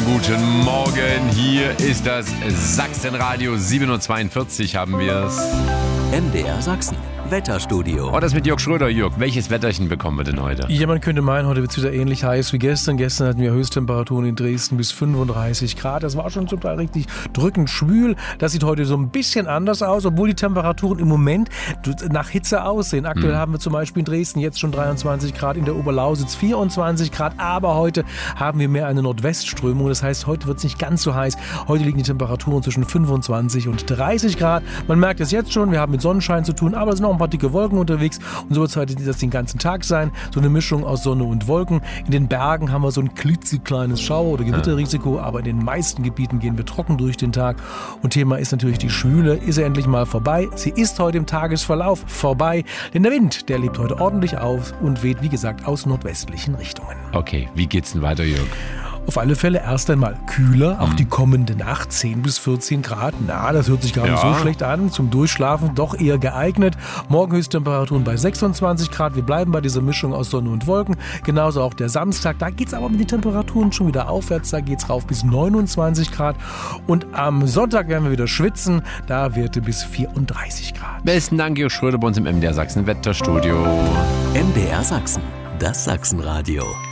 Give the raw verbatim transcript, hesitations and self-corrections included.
guten Morgen. Hier ist das Sachsenradio. sieben Uhr zweiundvierzig haben wir es. M D R Sachsen, Wetterstudio. Oh, das mit Jörg Schröder. Jörg, welches Wetterchen bekommen wir denn heute? Ja, man könnte meinen, heute wird es wieder ähnlich heiß wie gestern. Gestern hatten wir Höchsttemperaturen in Dresden bis fünfunddreißig Grad. Das war schon zum Teil richtig drückend schwül. Das sieht heute so ein bisschen anders aus, obwohl die Temperaturen im Moment nach Hitze aussehen. Aktuell hm. haben wir zum Beispiel in Dresden jetzt schon dreiundzwanzig Grad, in der Oberlausitz vierundzwanzig Grad. Aber heute haben wir mehr eine Nordwestströmung. Das heißt, heute wird es nicht ganz so heiß. Heute liegen die Temperaturen zwischen fünfundzwanzig und dreißig Grad. Man merkt es jetzt schon, wir haben mit Sonnenschein zu tun, aber es sind auch ein paar dicke Wolken unterwegs und so wird es heute das den ganzen Tag sein. So eine Mischung aus Sonne und Wolken. In den Bergen haben wir so ein klitzekleines Schauer- oder Gewitterrisiko, aber in den meisten Gebieten gehen wir trocken durch den Tag. Und Thema ist natürlich die Schwüle. Ist sie endlich mal vorbei? Sie ist heute im Tagesverlauf vorbei, denn der Wind, der lebt heute ordentlich auf und weht, wie gesagt, aus nordwestlichen Richtungen. Okay, wie geht's denn weiter, Jörg? Auf alle Fälle erst einmal kühler, auch die kommende Nacht zehn bis vierzehn Grad. Na, das hört sich gar nicht Ja. so schlecht an. Zum Durchschlafen doch eher geeignet. Morgen Höchsttemperaturen bei sechsundzwanzig Grad. Wir bleiben bei dieser Mischung aus Sonne und Wolken. Genauso auch der Samstag. Da geht es aber mit den Temperaturen schon wieder aufwärts. Da geht es rauf bis neunundzwanzig Grad. Und am Sonntag werden wir wieder schwitzen. Da Werte bis vierunddreißig Grad. Besten Dank, Jörg Schröder, bei uns im M D R Sachsen Wetterstudio. M D R Sachsen, das Sachsenradio.